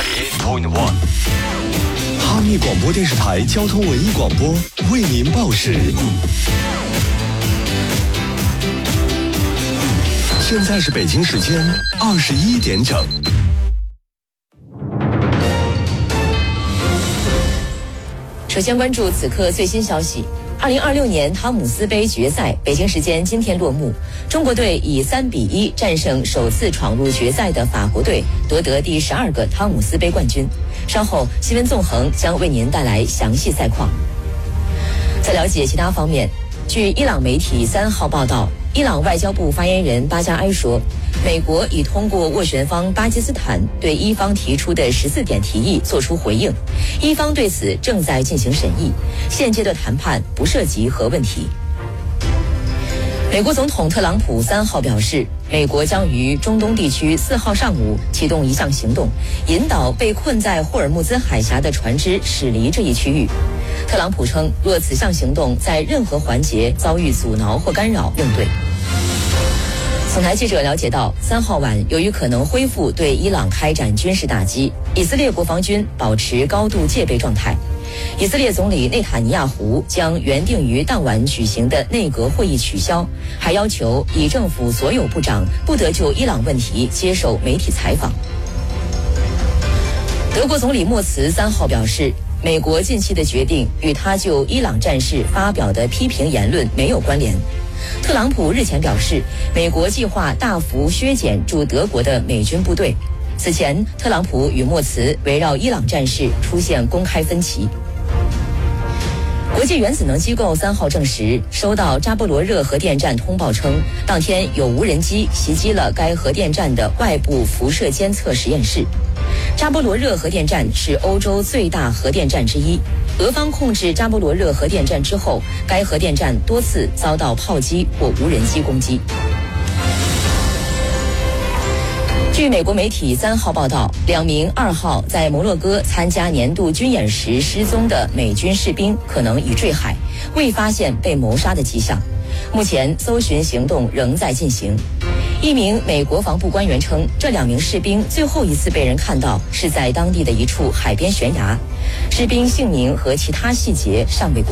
98.1。 哈密广播电视台交通文艺广播为您报时。现在是北京时间21点整。 首先关注此刻最新消息。2026年汤姆斯杯决赛，北京时间今天落幕。中国队以3-1战胜首次闯入决赛的法国队，夺得第12个汤姆斯杯冠军。稍后新闻纵横将为您带来详细赛况。在了解其他方面，据伊朗媒体3号报道，伊朗外交部发言人巴加埃说，美国已通过斡旋方巴基斯坦对伊方提出的14点提议作出回应，伊方对此正在进行审议，现阶段谈判不涉及核问题。美国总统特朗普3号表示，美国将于中东地区4号上午启动一项行动，引导被困在霍尔木兹海峡的船只驶离这一区域。特朗普称，若此项行动在任何环节遭遇阻挠或干扰，应对。总台记者了解到，3号晚由于可能恢复对伊朗开展军事打击，以色列国防军保持高度戒备状态。以色列总理内塔尼亚胡将原定于当晚举行的内阁会议取消，还要求以政府所有部长不得就伊朗问题接受媒体采访。德国总理默茨3号表示，美国近期的决定与他就伊朗战事发表的批评言论没有关联。特朗普日前表示，美国计划大幅削减驻德国的美军部队。此前，特朗普与默茨围绕伊朗战事出现公开分歧。国际原子能机构3号证实，收到扎波罗热核电站通报称，当天有无人机袭击了该核电站的外部辐射监测实验室。扎波罗热核电站是欧洲最大核电站之一。俄方控制扎波罗热核电站之后，该核电站多次遭到炮击或无人机攻击。据美国媒体3号报道，2名2号在摩洛哥参加年度军演时失踪的美军士兵可能已坠海，未发现被谋杀的迹象。目前搜寻行动仍在进行。一名美国防部官员称，这2名士兵最后一次被人看到是在当地的一处海边悬崖，士兵姓名和其他细节尚未公布。